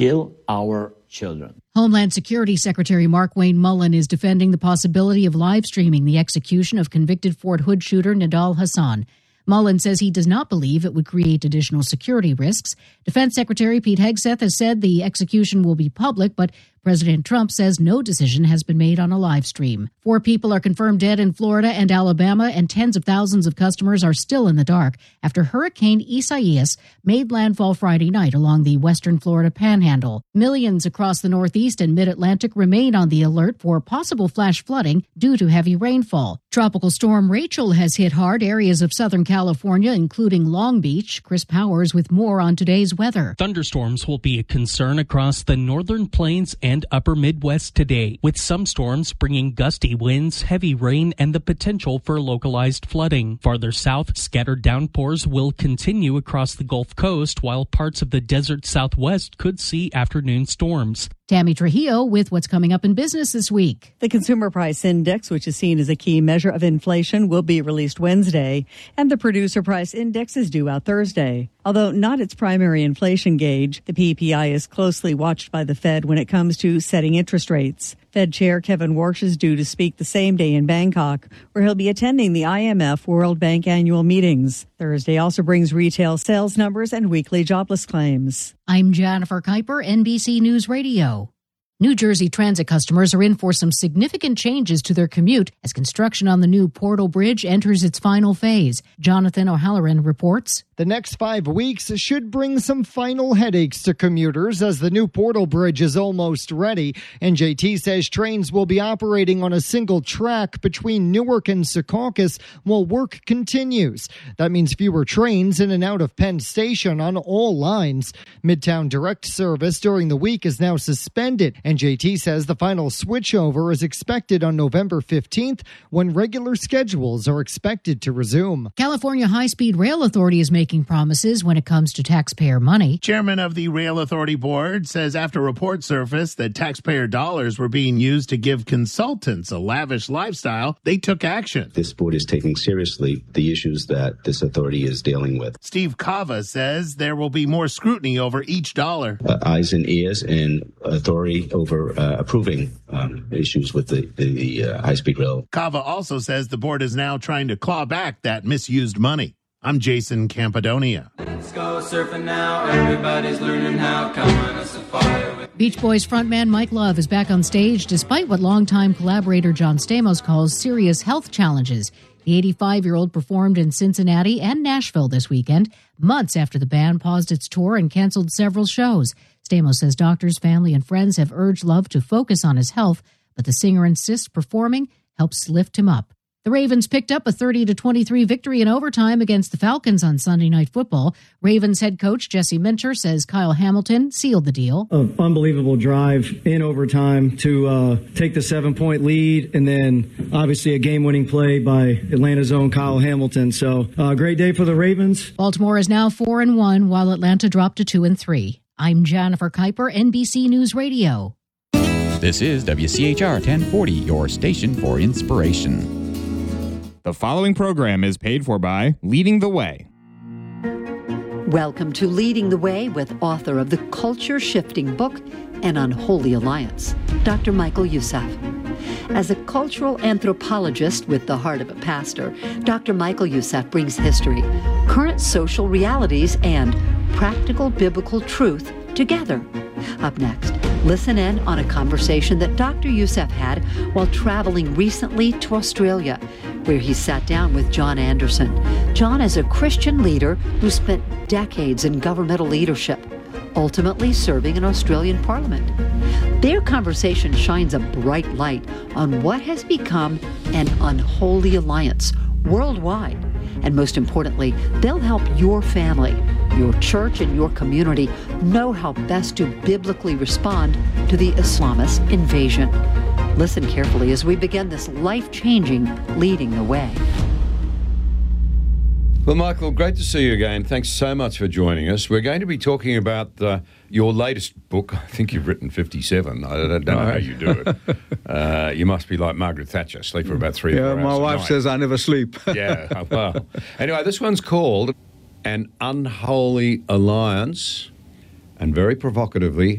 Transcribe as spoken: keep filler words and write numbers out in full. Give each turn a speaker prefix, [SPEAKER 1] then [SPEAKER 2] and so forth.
[SPEAKER 1] kill our children.
[SPEAKER 2] Homeland Security Secretary Markwayne Mullin is defending the possibility of live streaming the execution of convicted Fort Hood shooter Nidal Hasan. Mullin says he does not believe it would create additional security risks. Defense Secretary Pete Hegseth has said the execution will be public, but President Trump says no decision has been made on a live stream. Four people are confirmed dead in Florida and Alabama, and tens of thousands of customers are still in the dark after Hurricane Isaias made landfall Friday night along the western Florida panhandle. Millions across the Northeast and Mid-Atlantic remain on the alert for possible flash flooding due to heavy rainfall. Tropical storm Rachel has hit hard areas of Southern California, including Long Beach. Chris Powers with more on today's weather.
[SPEAKER 3] Thunderstorms will be a concern across the northern plains and upper Midwest today, with some storms bringing gusty winds, heavy rain, and the potential for localized flooding. Farther south, scattered downpours will continue across the Gulf Coast, while parts of the desert Southwest could see afternoon storms.
[SPEAKER 2] Tammy Trujillo with what's coming up in business this week.
[SPEAKER 4] The Consumer Price Index, which is seen as a key measure of inflation, will be released Wednesday, and the Producer Price Index is due out Thursday. Although not its primary inflation gauge, the P P I is closely watched by the Fed when it comes to setting interest rates. Fed Chair Kevin Warsh is due to speak the same day in Bangkok, where he'll be attending the I M F World Bank annual meetings. Thursday also brings retail sales numbers and weekly jobless claims.
[SPEAKER 2] I'm Jennifer Kuiper, N B C News Radio. New Jersey Transit customers are in for some significant changes to their commute as construction on the new Portal Bridge enters its final phase. Jonathan O'Halloran reports.
[SPEAKER 5] The next five weeks should bring some final headaches to commuters as the new Portal Bridge is almost ready. N J T says trains will be operating on a single track between Newark and Secaucus while work continues. That means fewer trains in and out of Penn Station on all lines. Midtown Direct service during the week is now suspended. N J T says the final switchover is expected on November fifteenth when regular schedules are expected to resume.
[SPEAKER 2] California High-Speed Rail Authority is making promises when it comes to taxpayer money.
[SPEAKER 6] Chairman of the Rail Authority Board says after reports surfaced that taxpayer dollars were being used to give consultants a lavish lifestyle, they took action.
[SPEAKER 7] This board is taking seriously the issues that this authority is dealing with.
[SPEAKER 6] Steve Cava says there will be more scrutiny over each dollar.
[SPEAKER 7] Uh, eyes and ears and authority over uh, approving um, issues with the, the, the uh, high-speed rail.
[SPEAKER 6] Cava also says the board is now trying to claw back that misused money. I'm Jason Campadonia.
[SPEAKER 8] Let's go surfing now. Everybody's learning how. Come on a safari with
[SPEAKER 2] Beach Boys frontman Mike Love is back on stage despite what longtime collaborator John Stamos calls serious health challenges. The eighty-five-year-old performed in Cincinnati and Nashville this weekend, months after the band paused its tour and canceled several shows. Stamos says doctors, family, and friends have urged Love to focus on his health, but the singer insists performing helps lift him up. The Ravens picked up a thirty to twenty-three victory in overtime against the Falcons on Sunday Night Football. Ravens head coach Jesse Minter says Kyle Hamilton sealed the deal.
[SPEAKER 9] An unbelievable drive in overtime to uh, take the seven-point lead, and then obviously a game-winning play by Atlanta's own Kyle Hamilton. So a uh, great day for the Ravens.
[SPEAKER 2] Baltimore is now four and one, while Atlanta dropped to two and three. I'm Jennifer Kuiper, N B C News Radio.
[SPEAKER 10] This is W C H R ten forty, your station for inspiration.
[SPEAKER 11] The following program is paid for by Leading the Way.
[SPEAKER 12] Welcome to Leading the Way with author of the culture-shifting book, An Unholy Alliance, Doctor Michael Youssef. As a cultural anthropologist with the heart of a pastor, Doctor Michael Youssef brings history, current social realities, and practical biblical truth together. Up next, listen in on a conversation that Doctor Youssef had while traveling recently to Australia, where he sat down with John Anderson. John is a Christian leader who spent decades in governmental leadership, ultimately serving in Australian Parliament. Their conversation shines a bright light on what has become an unholy alliance worldwide. And most importantly, they'll help your family, your church, and your community know how best to biblically respond to the Islamist invasion. Listen carefully as we begin this life-changing Leading the Way.
[SPEAKER 13] Well, Michael, great to see you again. Thanks so much for joining us. We're going to be talking about uh, your latest book. I think you've written fifty-seven. I don't, don't know how you do it. Uh, you must be like Margaret Thatcher, sleep for about three or
[SPEAKER 14] yeah,
[SPEAKER 13] four hours.
[SPEAKER 14] Yeah, my wife says I never sleep.
[SPEAKER 13] Yeah, well. Anyway, this one's called An Unholy Alliance, and very provocatively,